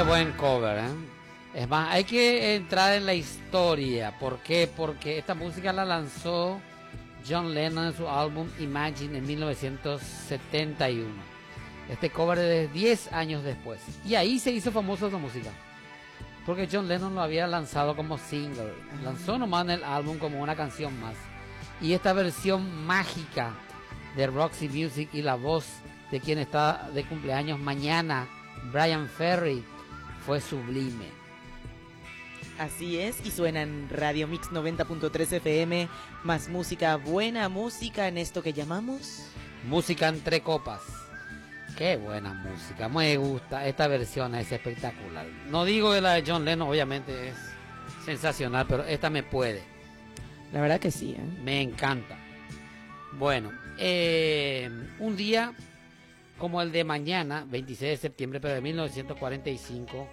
Qué buen cover, ¿eh? Es más, hay que entrar en la historia. ¿Por qué? Porque esta música la lanzó John Lennon en su álbum Imagine en 1971. Este cover es 10 años después. Y ahí se hizo famosa esta música. Porque John Lennon lo había lanzado como single. Lanzó nomás en el álbum como una canción más. Y esta versión mágica de Roxy Music y la voz de quien está de cumpleaños mañana, Bryan Ferry, fue sublime. Así es, y suena en Radio Mix 90.3 FM, más música, buena música en esto que llamamos... Música entre copas. Qué buena música, me gusta, esta versión es espectacular. No digo de la de John Lennon, obviamente es sensacional, pero esta me puede. La verdad que sí, ¿eh? Me encanta. Bueno, un día como el de mañana, 26 de septiembre, pero de 1945,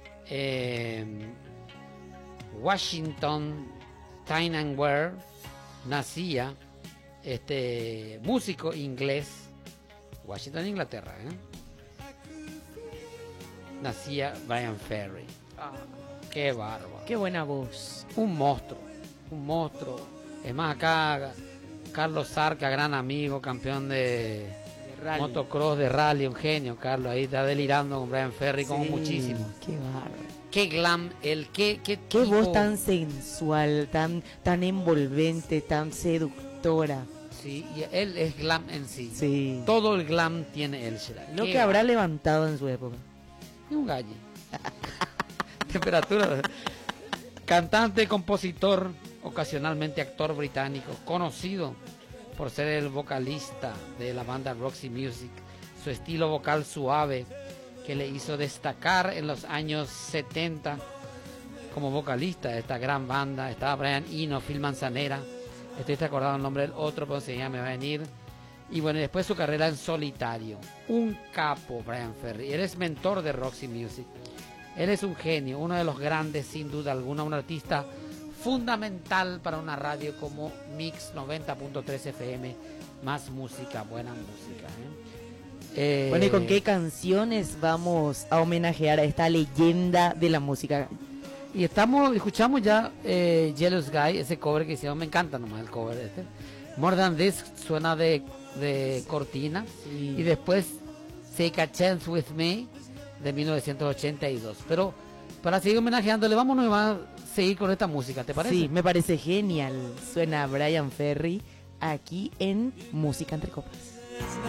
Washington Tynanware nacía, músico inglés, Washington, Inglaterra, nacía Bryan Ferry. Qué bárbaro. Qué buena voz. Un monstruo. Es más, acá Carlos Zarca, gran amigo, campeón de motocross, de rally, un genio, Carlos, ahí está delirando con Bryan Ferry, como muchísimo. Qué bárbaro. Qué glam, qué voz tan sensual, tan envolvente, tan seductora. Sí, y él es glam en sí. Sí. Todo el glam tiene él. Lo que habrá levantado en su época. Y un gallo. Temperatura. Cantante, compositor, ocasionalmente actor británico, conocido por ser el vocalista de la banda Roxy Music. Su estilo vocal suave que le hizo destacar en los años 70 como vocalista de esta gran banda. Estaba Brian Eno, Phil Manzanera. Estoy acordado el nombre del otro, pero se llama, me va a venir. Y bueno, después su carrera en solitario. Un capo, Bryan Ferry. Él es mentor de Roxy Music. Él es un genio, uno de los grandes, sin duda alguna, un artista fundamental para una radio como Mix 90.3 FM. Más música, buena música. Bueno, ¿y con qué canciones vamos a homenajear a esta leyenda de la música? Y escuchamos ya Jealous Guy, ese cover que hicieron, me encanta nomás el cover este. More Than This suena de cortina. Sí. Y después Take a Chance With Me de 1982. Pero para seguir homenajeándole, vamos a seguir con esta música, ¿te parece? Sí, me parece genial. Suena Bryan Ferry aquí en Música Entre Copas.